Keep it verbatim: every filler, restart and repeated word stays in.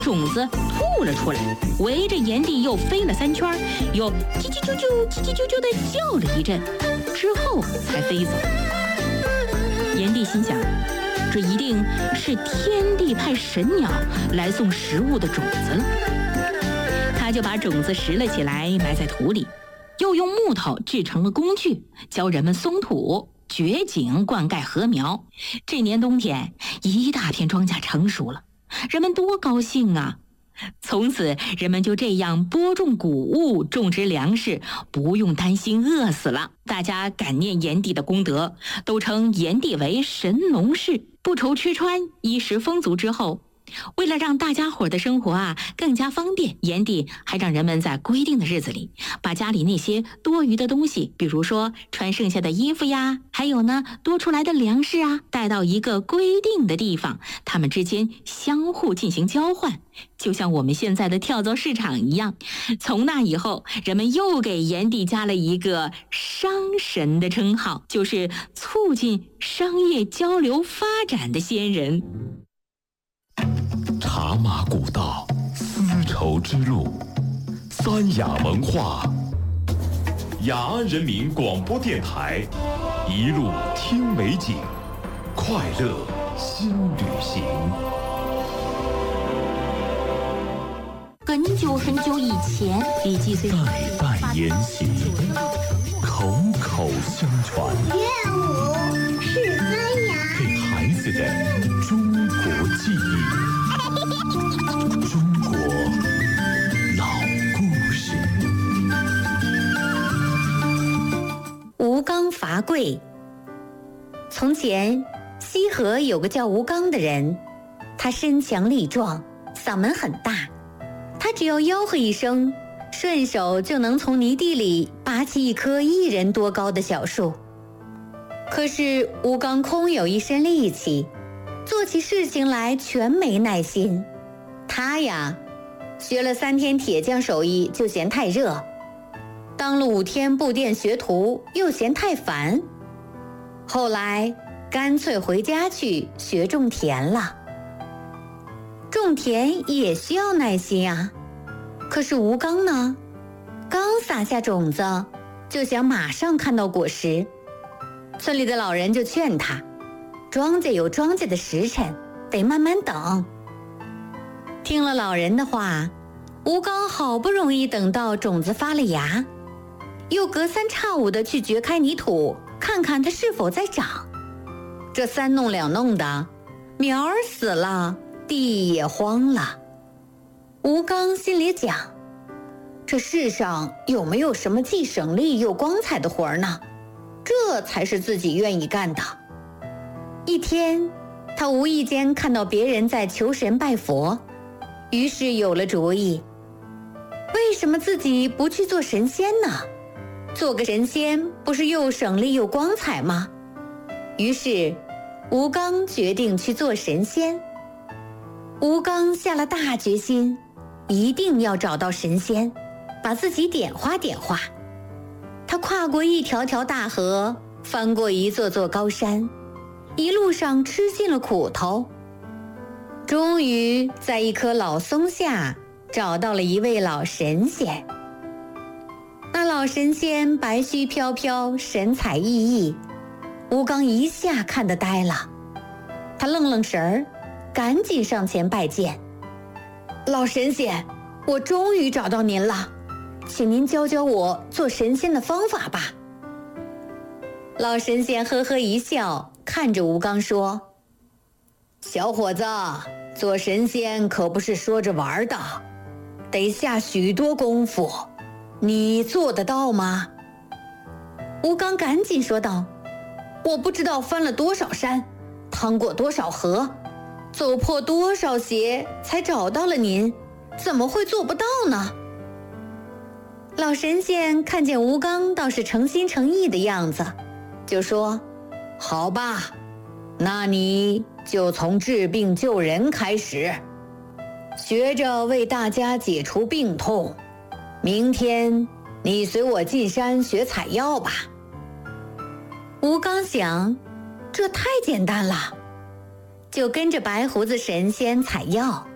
种子吐了出来，围着炎帝又飞了三圈，又叽叽啾啾、叽叽啾啾地叫了一阵，之后才飞走。炎帝心想，这一定是天帝派神鸟来送食物的种子了。他就把种子拾了起来，埋在土里，又用木头制成了工具，教人们松土、掘井、灌溉禾苗。这年冬天，一大片庄稼成熟了，人们多高兴啊！从此，人们就这样播种谷物，种植粮食，不用担心饿死了。大家感念炎帝的功德，都称炎帝为神农氏。不愁吃穿，衣食丰足之后，为了让大家伙的生活啊更加方便，炎帝还让人们在规定的日子里，把家里那些多余的东西，比如说穿剩下的衣服呀，还有呢多出来的粮食啊，带到一个规定的地方，他们之间相互进行交换，就像我们现在的跳蚤市场一样。从那以后，人们又给炎帝加了一个商神的称号，就是促进商业交流发展的先人。 茶马古道，丝绸之路，三雅文化，雅安人民广播电台，一路听美景，快乐新旅行。 很久很久以前，李继虽代代沿袭，口口相传。 乐舞是三雅， 给孩子的中国记忆。中国老故事。 吴刚伐桂。从前，西河有个叫吴刚的人，他身强力壮，嗓门很大，他只要吆喝一声，顺手就能从泥地里拔起一棵一人多高的小树。可是吴刚空有一身力气，做起事情来全没耐心。他呀，学了三天铁匠手艺就嫌太热，当了五天布店学徒又嫌太烦，后来干脆回家去学种田了。种田也需要耐心啊，可是吴刚呢，刚撒下种子就想马上看到果实。村里的老人就劝他，庄稼有庄稼的时辰，得慢慢等。听了老人的话，吴刚好不容易等到种子发了芽，又隔三差五地去掘开泥土，看看它是否在长。这三弄两弄的，苗儿死了，地也荒了。吴刚心里讲，这世上有没有什么既省力又光彩的活儿呢？这才是自己愿意干的。一天，他无意间看到别人在求神拜佛，于是有了主意，为什么自己不去做神仙呢？做个神仙不是又省力又光彩吗？于是吴刚决定去做神仙。吴刚下了大决心，一定要找到神仙，把自己点化点化。他跨过一条条大河，翻过一座座高山，一路上吃尽了苦头，终于在一棵老松下找到了一位老神仙。那老神仙白须飘飘，神采奕奕，吴刚一下看得呆了。他愣愣神儿，赶紧上前拜见。老神仙，我终于找到您了，请您教教我做神仙的方法吧。老神仙呵呵一笑，看着吴刚说，小伙子，做神仙可不是说着玩的，得下许多功夫，你做得到吗？吴刚赶紧说道，我不知道翻了多少山，趟过多少河，走破多少鞋才找到了您，怎么会做不到呢？老神仙看见吴刚倒是诚心诚意的样子，就说，好吧，那你就从治病救人开始，学着为大家解除病痛，明天你随我进山学采药吧。吴刚想，这太简单了，就跟着白胡子神仙采药。